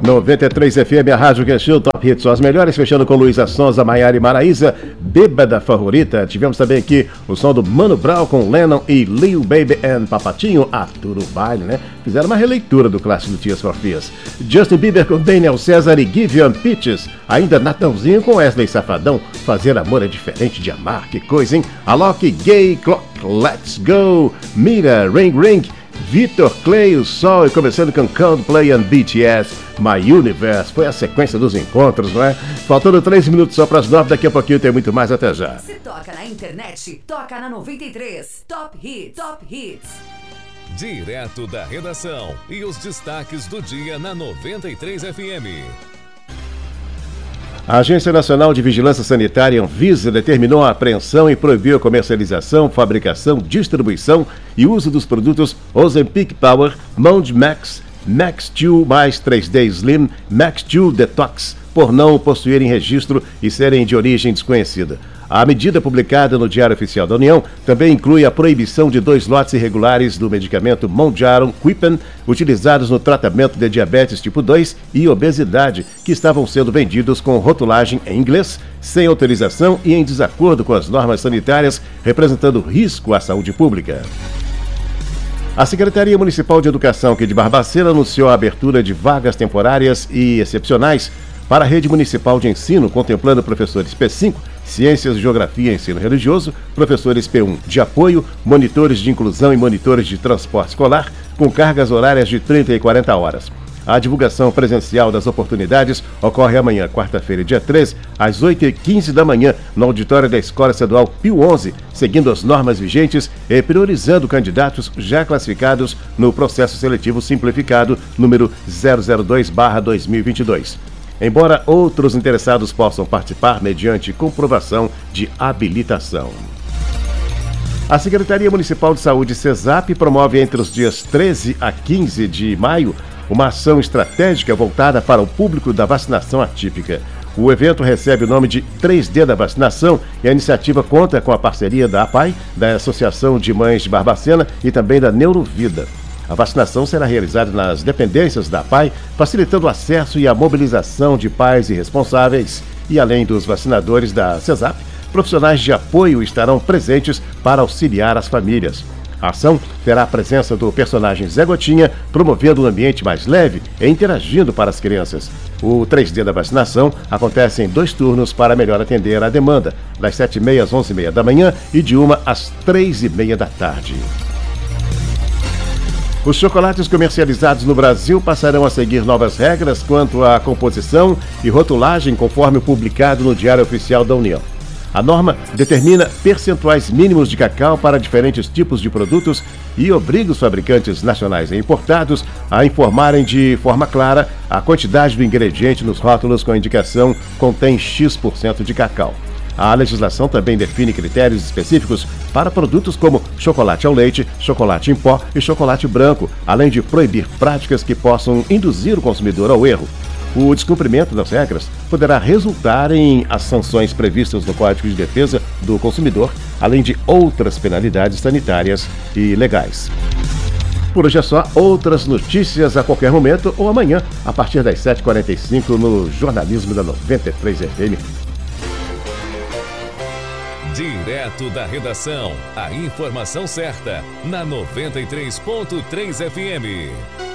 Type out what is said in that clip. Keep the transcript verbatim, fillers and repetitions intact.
noventa e três F M, a rádio que achou Top Hits, são as melhores, fechando com Luísa Sonza, Maiara e Maraísa, Bêbada Favorita. Tivemos também aqui o som do Mano Brown com Lennon e Lil Baby and Papatinho, Arturo Baile, né? Fizeram uma releitura do clássico do Tears for Fears. Justin Bieber com Daniel César e Giveon Peaches. Ainda Natãozinho com Wesley Safadão, Fazer Amor é Diferente de Amar, que coisa, hein? Alok, Gay Clock, Let's Go, Mira, Ring Ring, Vitor Clay, o Sol, e começando com Coldplay and B T S, My Universe. Foi a sequência dos encontros, não é? Faltando três minutos só para as nove, daqui a pouquinho tem muito mais, até já. Se toca na internet, toca na noventa e três, Top Hits, Top Hits. Direto da redação e os destaques do dia na noventa e três F M. A Agência Nacional de Vigilância Sanitária, Anvisa, determinou a apreensão e proibiu a comercialização, fabricação, distribuição e uso dos produtos Ozempic Power, Mound Max, Max dois mais três D Slim, Max dois Detox, por não possuírem registro e serem de origem desconhecida. A medida publicada no Diário Oficial da União também inclui a proibição de dois lotes irregulares do medicamento Mounjaro Quipen, utilizados no tratamento de diabetes tipo dois e obesidade, que estavam sendo vendidos com rotulagem em inglês, sem autorização e em desacordo com as normas sanitárias, representando risco à saúde pública. A Secretaria Municipal de Educação aqui de Barbacena anunciou a abertura de vagas temporárias e excepcionais para a rede municipal de ensino, contemplando professores P cinco, Ciências, Geografia e Ensino Religioso, professores P um de apoio, monitores de inclusão e monitores de transporte escolar, com cargas horárias de trinta e quarenta horas. A divulgação presencial das oportunidades ocorre amanhã, quarta-feira, dia treze, às oito e quinze da manhã, no auditório da Escola Estadual Pio onze, seguindo as normas vigentes e priorizando candidatos já classificados no processo seletivo simplificado número zero zero dois barra dois mil e vinte e dois. Embora outros interessados possam participar mediante comprovação de habilitação. A Secretaria Municipal de Saúde, CESAP, promove entre os dias treze a quinze de maio uma ação estratégica voltada para o público da vacinação atípica. O evento recebe o nome de três D da Vacinação e a iniciativa conta com a parceria da APAI, da Associação de Mães de Barbacena e também da Neurovida. A vacinação será realizada nas dependências da APAI, facilitando o acesso e a mobilização de pais e responsáveis. E além dos vacinadores da CESAP, profissionais de apoio estarão presentes para auxiliar as famílias. A ação terá a presença do personagem Zé Gotinha, promovendo um ambiente mais leve e interagindo para as crianças. O três D da vacinação acontece em dois turnos para melhor atender a demanda, das sete e meia às onze e meia da manhã e de uma às três e meia da tarde. Os chocolates comercializados no Brasil passarão a seguir novas regras quanto à composição e rotulagem, conforme o publicado no Diário Oficial da União. A norma determina percentuais mínimos de cacau para diferentes tipos de produtos e obriga os fabricantes nacionais e importados a informarem de forma clara a quantidade do ingrediente nos rótulos com a indicação contém X por cento de cacau. A legislação também define critérios específicos para produtos como chocolate ao leite, chocolate em pó e chocolate branco, além de proibir práticas que possam induzir o consumidor ao erro. O descumprimento das regras poderá resultar em as sanções previstas no Código de Defesa do Consumidor, além de outras penalidades sanitárias e legais. Por hoje é só, outras notícias a qualquer momento ou amanhã, a partir das sete e quarenta e cinco no Jornalismo da noventa e três F M. Direto da redação, a informação certa, na noventa e três ponto três F M.